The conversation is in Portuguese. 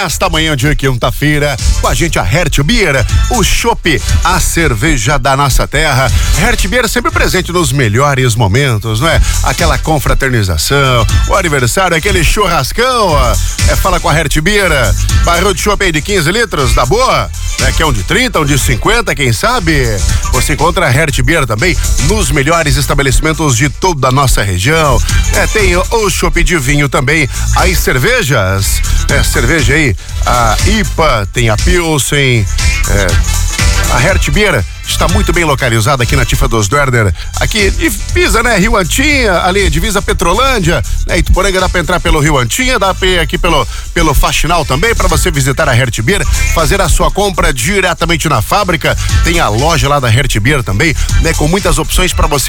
Esta manhã de quinta-feira, com a gente a Hertz Beer, o chopp, a cerveja da nossa terra. Hertz Beer sempre presente nos melhores momentos, não é? Aquela confraternização, o aniversário, aquele churrascão, ó. Fala com a Hertz Beer, barril de chopp aí de 15 litros, da boa, né? Que é um de 30, um de 50, quem sabe? Você encontra a Hertz Beer também nos melhores estabelecimentos de toda a nossa região. Tem o chopp de vinho também, as cervejas, cerveja aí, a IPA, tem a Pilsen, a Hertz Beer está muito bem localizada aqui na Tifa dos Duerder, aqui divisa, né? Rio Antinha, ali divisa Petrolândia, né? Ituporanga dá pra entrar pelo Rio Antinha, dá pra ir aqui pelo Faxinal também, para você visitar a Hertz Beer, fazer a sua compra diretamente na fábrica. Tem a loja lá da Hertz Beer também, né? Com muitas opções para você